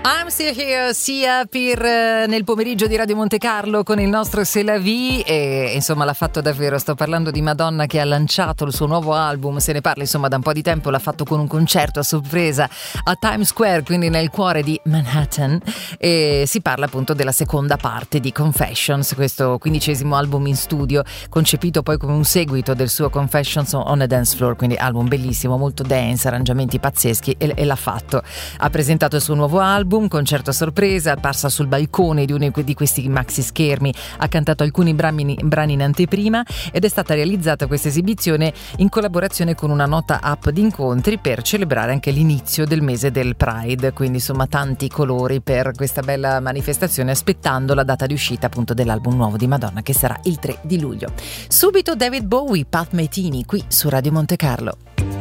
I'm still here, sia per nel pomeriggio di Radio Monte Carlo con il nostro C'est la vie, e insomma l'ha fatto davvero. Sto parlando di Madonna che ha lanciato il suo nuovo album, se ne parla insomma da un po' di tempo, l'ha fatto con un concerto a sorpresa a Times Square, quindi nel cuore di Manhattan, e si parla appunto della seconda parte di Confessions, questo 15° album in studio, concepito poi come un seguito del suo Confessions on a Dance Floor, quindi album bellissimo, molto dance, arrangiamenti pazzeschi, e l'ha fatto. Ha presentato il suo nuovo album, concerto a sorpresa, apparsa sul balcone di uno di questi maxi schermi, ha cantato alcuni brani in anteprima, ed è stata realizzata questa esibizione in collaborazione con una nota app di incontri per celebrare anche l'inizio del mese del Pride, quindi insomma tanti colori per questa bella manifestazione, aspettando la data di uscita appunto dell'album nuovo di Madonna, che sarà il 3 di luglio. Subito David Bowie, Pat Metheny, qui su Radio Monte Carlo.